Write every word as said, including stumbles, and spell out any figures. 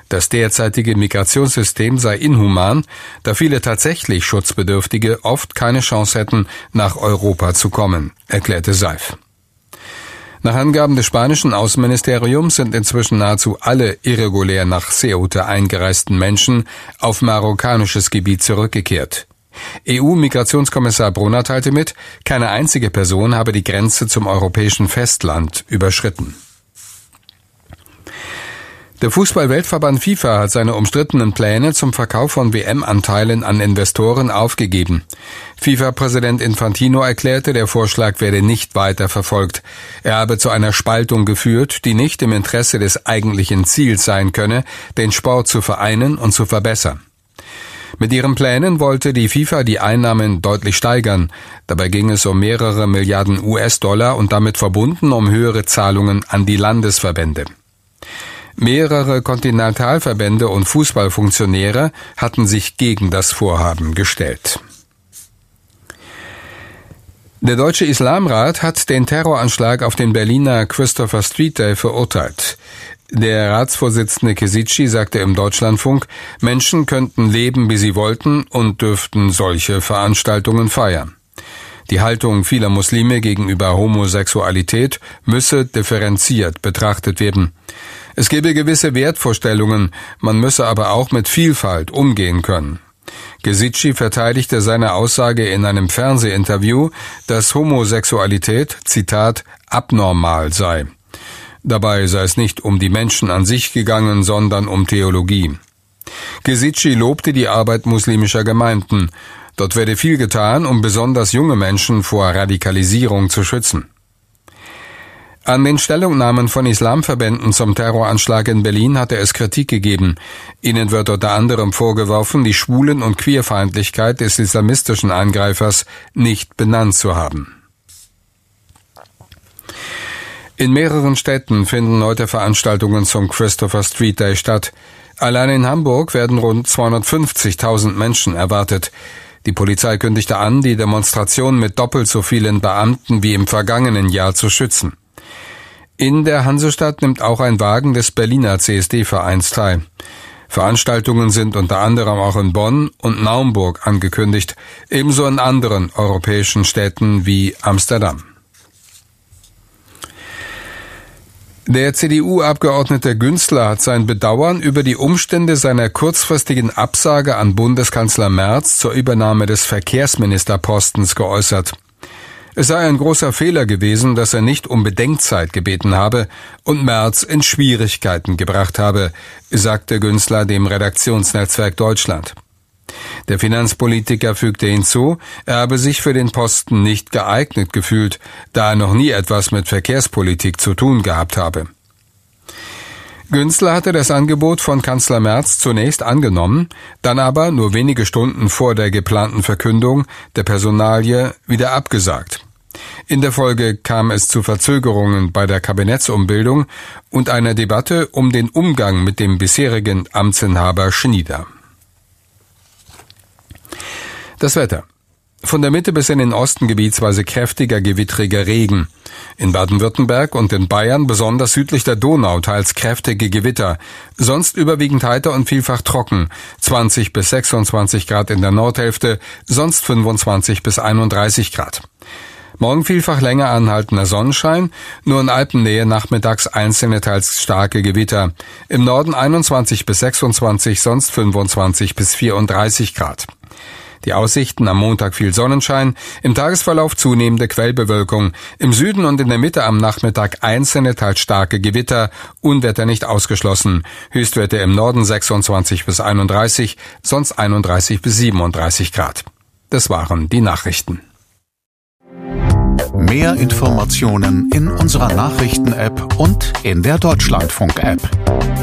Das derzeitige Migrationssystem sei inhuman, da viele tatsächlich Schutzbedürftige oft keine Chance hätten, nach Europa zu kommen, erklärte Seif. Nach Angaben des spanischen Außenministeriums sind inzwischen nahezu alle irregulär nach Ceuta eingereisten Menschen auf marokkanisches Gebiet zurückgekehrt. E U-Migrationskommissar Brunner teilte mit, keine einzige Person habe die Grenze zum europäischen Festland überschritten. Der Fußball-Weltverband FIFA hat seine umstrittenen Pläne zum Verkauf von W M-Anteilen an Investoren aufgegeben. FIFA-Präsident Infantino erklärte, der Vorschlag werde nicht weiter verfolgt. Er habe zu einer Spaltung geführt, die nicht im Interesse des eigentlichen Ziels sein könne, den Sport zu vereinen und zu verbessern. Mit ihren Plänen wollte die FIFA die Einnahmen deutlich steigern. Dabei ging es um mehrere Milliarden U S-Dollar und damit verbunden um höhere Zahlungen an die Landesverbände. Mehrere Kontinentalverbände und Fußballfunktionäre hatten sich gegen das Vorhaben gestellt. Der Deutsche Islamrat hat den Terroranschlag auf den Berliner Christopher Street Day verurteilt. Der Ratsvorsitzende Kesici sagte im Deutschlandfunk, Menschen könnten leben, wie sie wollten und dürften solche Veranstaltungen feiern. Die Haltung vieler Muslime gegenüber Homosexualität müsse differenziert betrachtet werden. Es gebe gewisse Wertvorstellungen, man müsse aber auch mit Vielfalt umgehen können. Kesici verteidigte seine Aussage in einem Fernsehinterview, dass Homosexualität, Zitat, abnormal sei. Dabei sei es nicht um die Menschen an sich gegangen, sondern um Theologie. Kesici lobte die Arbeit muslimischer Gemeinden. Dort werde viel getan, um besonders junge Menschen vor Radikalisierung zu schützen. An den Stellungnahmen von Islamverbänden zum Terroranschlag in Berlin hatte es Kritik gegeben. Ihnen wird unter anderem vorgeworfen, die Schwulen- und Queerfeindlichkeit des islamistischen Angreifers nicht benannt zu haben. In mehreren Städten finden heute Veranstaltungen zum Christopher Street Day statt. Allein in Hamburg werden rund zweihundertfünfzigtausend Menschen erwartet. Die Polizei kündigte an, die Demonstration mit doppelt so vielen Beamten wie im vergangenen Jahr zu schützen. In der Hansestadt nimmt auch ein Wagen des Berliner C S D-Vereins teil. Veranstaltungen sind unter anderem auch in Bonn und Naumburg angekündigt, ebenso in anderen europäischen Städten wie Amsterdam. Der C D U-Abgeordnete Günzler hat sein Bedauern über die Umstände seiner kurzfristigen Absage an Bundeskanzler Merz zur Übernahme des Verkehrsministerpostens geäußert. Es sei ein großer Fehler gewesen, dass er nicht um Bedenkzeit gebeten habe und Merz in Schwierigkeiten gebracht habe, sagte Günzler dem Redaktionsnetzwerk Deutschland. Der Finanzpolitiker fügte hinzu, er habe sich für den Posten nicht geeignet gefühlt, da er noch nie etwas mit Verkehrspolitik zu tun gehabt habe. Günzler hatte das Angebot von Kanzler Merz zunächst angenommen, dann aber nur wenige Stunden vor der geplanten Verkündung der Personalie wieder abgesagt. In der Folge kam es zu Verzögerungen bei der Kabinettsumbildung und einer Debatte um den Umgang mit dem bisherigen Amtsinhaber Schnieder. Das Wetter. Von der Mitte bis in den Osten gebietsweise kräftiger, gewittriger Regen. In Baden-Württemberg und in Bayern, besonders südlich der Donau, teils kräftige Gewitter. Sonst überwiegend heiter und vielfach trocken. zwanzig bis sechsundzwanzig Grad in der Nordhälfte, sonst fünfundzwanzig bis einunddreißig Grad. Morgen vielfach länger anhaltender Sonnenschein, nur in Alpennähe nachmittags einzelne teils starke Gewitter. Im Norden einundzwanzig bis sechsundzwanzig, sonst fünfundzwanzig bis vierunddreißig Grad. Die Aussichten am Montag viel Sonnenschein, im Tagesverlauf zunehmende Quellbewölkung, im Süden und in der Mitte am Nachmittag einzelne, teils starke Gewitter, Unwetter nicht ausgeschlossen, Höchstwerte im Norden sechsundzwanzig bis einunddreißig, sonst einunddreißig bis siebenunddreißig Grad. Das waren die Nachrichten. Mehr Informationen in unserer Nachrichten-App und in der Deutschlandfunk-App.